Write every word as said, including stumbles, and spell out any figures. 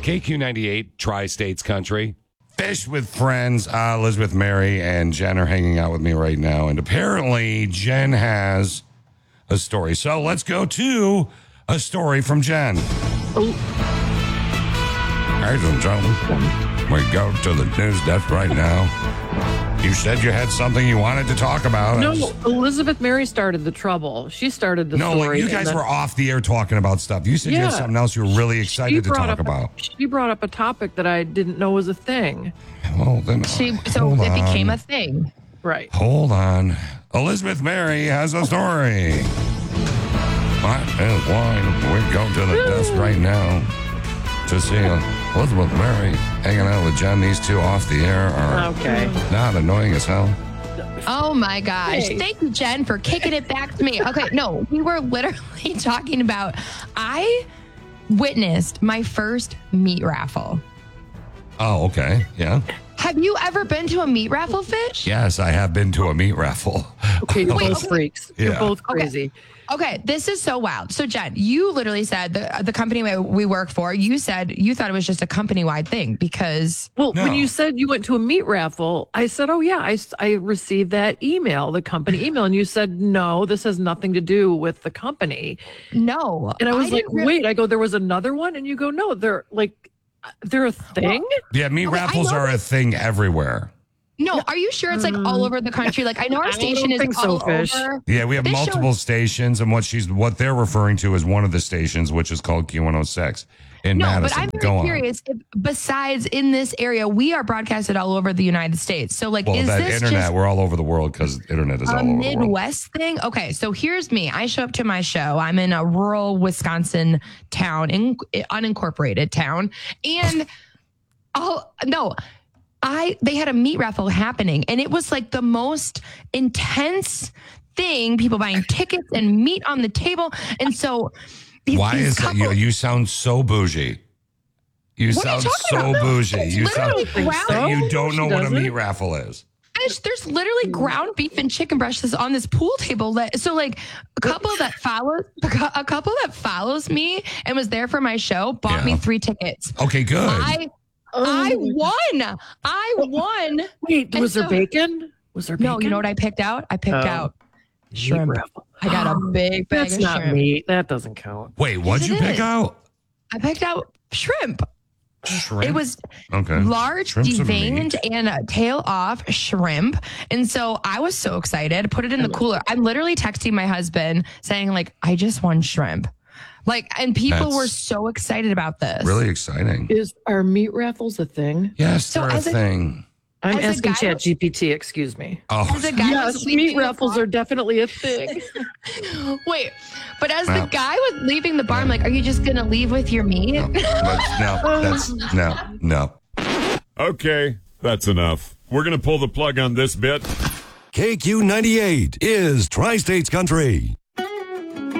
K Q ninety-eight, Tri-States Country. Fish with friends. Uh, Elizabeth, Mary, and Jen are hanging out with me right now. And apparently, Jen has a story. So let's go to a story from Jen. Oh. Ladies and gentlemen, we go to the news desk right now. You said you had something you wanted to talk about. No, Elizabeth Mary started the trouble. She started the no, story. No, like you guys then, were off the air talking about stuff. You said yeah, you had something else you were really excited to talk up, about. She brought up a topic that I didn't know was a thing. Well, then, she, so it on. became a thing. Right. Hold on. Elizabeth Mary has a story. What is why we go to the desk right now to see Elizabeth Mary hanging out with Jen. These two off the air are okay. not annoying as hell. Oh my gosh. Hey. Thank you, Jen, for kicking it back to me. Okay, no, we were literally talking about, I witnessed my first meat raffle. Oh, okay. Yeah. Have you ever been to a meat raffle, Fish? Yes, I have been to a meat raffle. Okay, you're Wait, both okay. freaks. Yeah. You're both crazy. Okay. Okay, this is so wild. So, Jen, you literally said the the company we work for, you said you thought it was just a company-wide thing because... Well, No. when you said you went to a meat raffle, I said, oh, yeah, I, I received that email, the company email. And you said, no, this has nothing to do with the company. No. And I was like, didn't re- wait, I go, there was another one? And you go, no, they're like, they're a thing? Yeah, meat Okay, I raffles know are a this- thing everywhere. No, are you sure it's like all over the country? Like, I know our I station don't is think so, all Fish. over. Yeah, we have This multiple show- stations, and what she's what they're referring to is one of the stations, which is called Q one oh six in No, Madison. but I'm Go very on. curious. If, besides in this area, we are broadcasted all over the United States. So, like, Well, is that this internet, just we're all over the world because internet is a all over the world. Midwest thing? Okay, so here's me. I show up to my show. I'm in a rural Wisconsin town, in, unincorporated town, and oh no. I they had a meat raffle happening, and it was like the most intense thing. People buying tickets and meat on the table, and so these, Why these is that? couple- You, you sound so bougie. You What are you sound talking so about? bougie. It's You sound literally ground- that you don't She know what a doesn't. meat raffle is. There's, there's literally ground beef and chicken breasts on this pool table. That, so like a couple that follows, a couple that follows me and was there for my show bought Yeah. me three tickets. Okay, good. I I won. I won. Wait, And was there so- bacon? Was there bacon? No, you know what I picked out? I picked Oh. out Meat shrimp. raffle. I got a big bag That's of not shrimp. meat. That doesn't count. Wait, what'd Yes, you it pick is. out? I picked out shrimp. Shrimp. It was okay. large, Shrimp's a deveined, meat. and uh, tail off shrimp. And so I was so excited. Put it in the cooler. I'm literally texting my husband saying, like, I just won shrimp. Like, and people That's were so excited about this. Really exciting. Is are meat raffles a thing? Yes, So they're a as a- thing. I'm As a asking guy- Chat G P T, excuse me. Oh, As a guy Yes, was leaving meat the raffles bar- are definitely a thing. Wait, but as Wow. the guy was leaving the bar, I'm like, are you just going to leave with your meat? no, that's, no, that's no, no. Okay, that's enough. We're going to pull the plug on this bit. K Q ninety-eight is Tri-States Country.